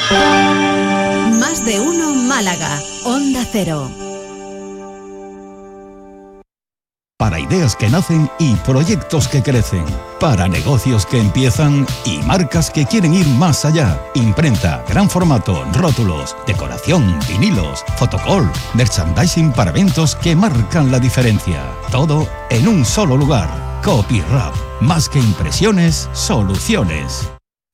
Más de uno Málaga, Onda Cero. Para ideas que nacen y proyectos que crecen. Para negocios que empiezan y marcas que quieren ir más allá. Imprenta, gran formato, rótulos, decoración, vinilos, fotocall, merchandising para eventos que marcan la diferencia. Todo en un solo lugar. Copyrap. Más que impresiones, soluciones.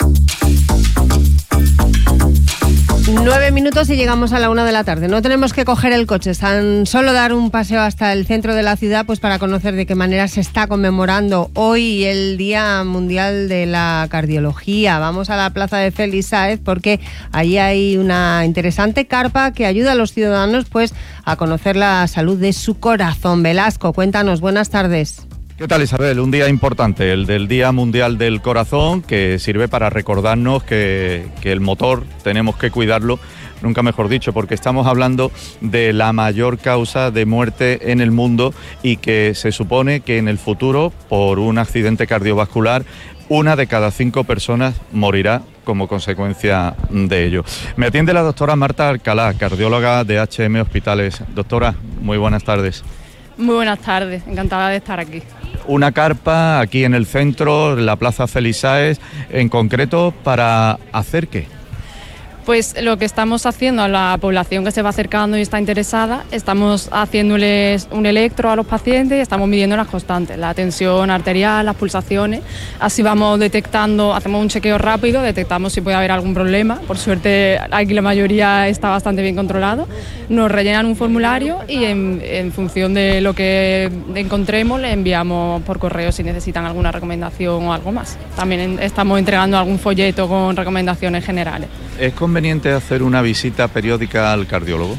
9 minutos y llegamos a la 1 de la tarde. No tenemos que coger el coche, tan solo dar un paseo hasta el centro de la ciudad, pues para conocer de qué manera se está conmemorando hoy el Día Mundial de la Cardiología. Vamos a la plaza de Félix Sáez porque allí hay una interesante carpa que ayuda a los ciudadanos pues a conocer la salud de su corazón. Velasco, cuéntanos, buenas tardes. ¿Qué tal, Isabel? Un día importante, el del Día Mundial del Corazón, que sirve para recordarnos que el motor tenemos que cuidarlo, nunca mejor dicho, porque estamos hablando de la mayor causa de muerte en el mundo y que se supone que en el futuro, por un accidente cardiovascular, 1 de cada 5 personas morirá como consecuencia de ello. Me atiende la doctora Marta Alcalá, cardióloga de HM Hospitales. Doctora, muy buenas tardes. Muy buenas tardes, encantada de estar aquí. Una carpa aquí en el centro, la Plaza Félix Sáez, en concreto, ¿para hacer qué? Pues lo que estamos haciendo a la población que se va acercando y está interesada, estamos haciéndoles un electro a los pacientes y estamos midiendo las constantes, la tensión arterial, las pulsaciones, así vamos detectando, hacemos un chequeo rápido, detectamos si puede haber algún problema, por suerte aquí la mayoría está bastante bien controlado, nos rellenan un formulario y en función de lo que encontremos le enviamos por correo si necesitan alguna recomendación o algo más. También estamos entregando algún folleto con recomendaciones generales. ¿Es conveniente hacer una visita periódica al cardiólogo?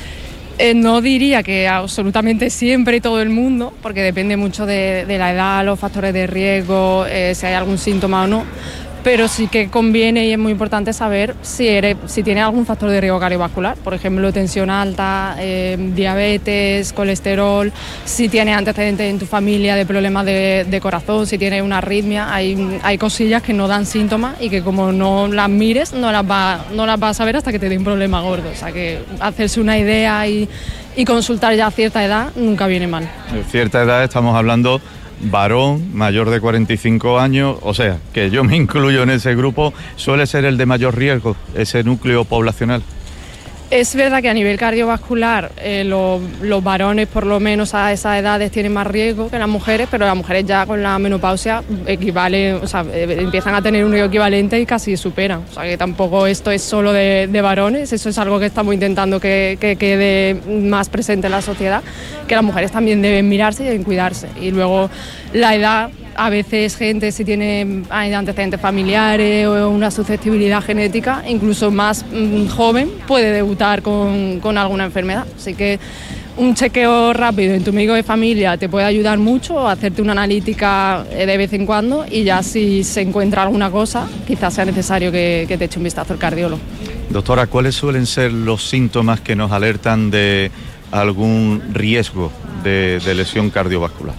No diría que absolutamente siempre y todo el mundo, porque depende mucho de la edad, los factores de riesgo, si hay algún síntoma o no. Pero sí que conviene y es muy importante saber si tiene algún factor de riesgo cardiovascular, por ejemplo, tensión alta, diabetes, colesterol, si tiene antecedentes en tu familia de problemas de corazón, si tiene una arritmia, hay cosillas que no dan síntomas y que como no las mires no las vas a saber hasta que te dé un problema gordo. O sea que hacerse una idea y consultar ya a cierta edad nunca viene mal. A cierta edad estamos hablando varón, mayor de 45 años, o sea, que yo me incluyo en ese grupo, suele ser el de mayor riesgo, ese núcleo poblacional. Es verdad que a nivel cardiovascular los varones por lo menos a esas edades tienen más riesgo que las mujeres, pero las mujeres ya con la menopausia empiezan a tener un riesgo equivalente y casi superan. O sea que tampoco esto es solo de varones, eso es algo que estamos intentando que quede más presente en la sociedad, que las mujeres también deben mirarse y deben cuidarse. Y luego la edad, a veces gente si tiene antecedentes familiares o una susceptibilidad genética, incluso más joven, puede debutar con alguna enfermedad. Así que un chequeo rápido en tu médico de familia te puede ayudar mucho, hacerte una analítica de vez en cuando y ya si se encuentra alguna cosa, quizás sea necesario que te eche un vistazo al cardiólogo. Doctora, ¿cuáles suelen ser los síntomas que nos alertan de algún riesgo de lesión cardiovascular?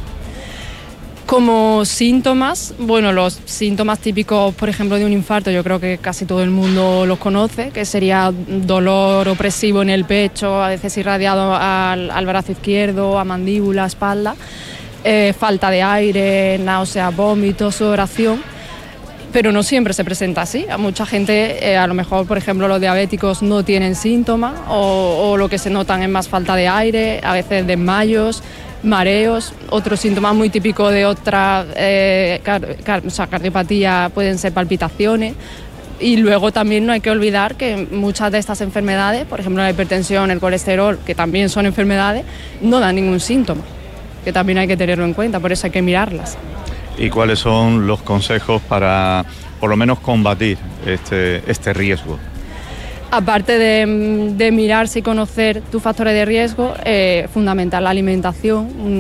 Como síntomas, bueno, los síntomas típicos, por ejemplo, de un infarto, yo creo que casi todo el mundo los conoce, que sería dolor opresivo en el pecho, a veces irradiado al brazo izquierdo, a mandíbula, espalda, falta de aire, náuseas, vómitos, sudoración. Pero no siempre se presenta así. A mucha gente, a lo mejor, por ejemplo, los diabéticos no tienen síntomas o lo que se notan es más falta de aire, a veces desmayos, mareos. Otro síntoma muy típico de otra cardiopatía pueden ser palpitaciones. Y luego también no hay que olvidar que muchas de estas enfermedades, por ejemplo la hipertensión, el colesterol, que también son enfermedades, no dan ningún síntoma, que también hay que tenerlo en cuenta, por eso hay que mirarlas. ¿Y cuáles son los consejos para, por lo menos, combatir este riesgo? Aparte de mirarse y conocer tus factores de riesgo, fundamental la alimentación,